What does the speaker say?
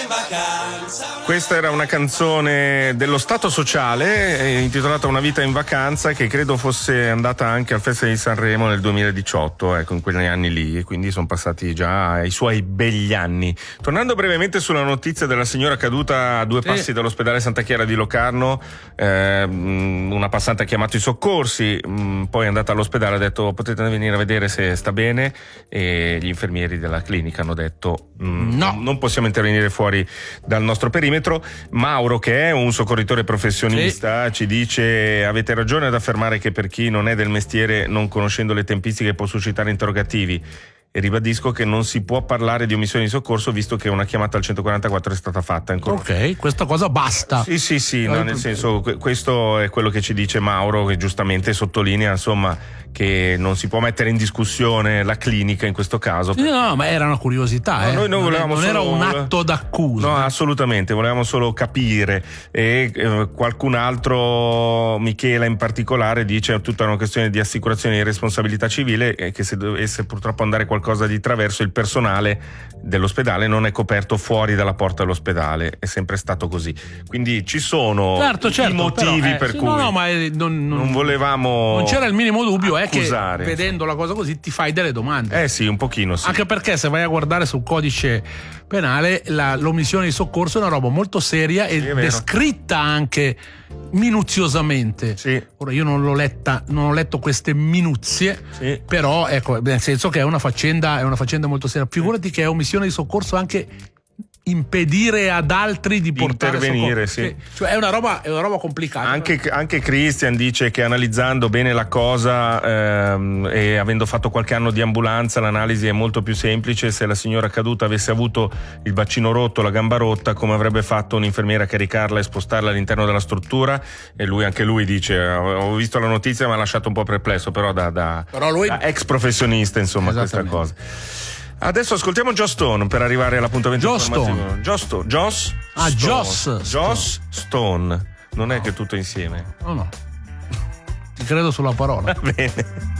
Questa era una canzone dello Stato Sociale intitolata Una vita in vacanza, che credo fosse andata anche al Festival di Sanremo nel 2018, ecco, in quegli anni lì, e quindi sono passati già ai suoi begli anni. Tornando brevemente sulla notizia della signora caduta a 2 passi dall'ospedale Santa Chiara di Locarno, una passante ha chiamato i soccorsi, poi è andata all'ospedale, ha detto potete venire a vedere se sta bene, e gli infermieri della clinica hanno detto no, non possiamo intervenire fuori dal nostro perimetro. Mauro, che è un soccorritore professionista, ci dice: avete ragione ad affermare che per chi non è del mestiere, non conoscendo le tempistiche, può suscitare interrogativi, e ribadisco che non si può parlare di omissione di soccorso visto che una chiamata al 144 è stata fatta ancora. Ok, questa cosa basta. Sì, no, nel senso, questo è quello che ci dice Mauro, che giustamente sottolinea, insomma, che non si può mettere in discussione la clinica in questo caso. No, ma era una curiosità. No, noi volevamo non era solo un atto d'accusa. No, assolutamente, volevamo solo capire. E qualcun altro, Michela in particolare, dice è tutta una questione di assicurazione di responsabilità civile, che se dovesse purtroppo andare qualcosa di traverso, il personale dell'ospedale non è coperto fuori dalla porta dell'ospedale, è sempre stato così. Quindi ci sono i motivi per cui non volevamo. Non c'era il minimo dubbio, accusare. È che vedendo la cosa così ti fai delle domande. Sì, un pochino sì. Anche perché se vai a guardare sul codice penale, l'omissione di soccorso è una roba molto seria e descritta anche minuziosamente. Sì. Ora io non ho letto queste minuzie, però ecco, nel senso che è una faccenda molto seria. Figurati che è omissione di soccorso anche impedire ad altri di portare intervenire, soccorso. Cioè è una roba complicata. Anche Christian dice che analizzando bene la cosa e avendo fatto qualche anno di ambulanza, l'analisi è molto più semplice. Se la signora caduta avesse avuto il bacino rotto, la gamba rotta, come avrebbe fatto un'infermiera a caricarla e spostarla all'interno della struttura? E anche lui dice: ho visto la notizia, mi ha lasciato un po' perplesso, però da ex professionista, insomma, questa cosa. Adesso ascoltiamo Joss Stone per arrivare all'appuntamento informativo. Joss Stone. Non è che tutto insieme. No. Ti credo sulla parola. Va bene.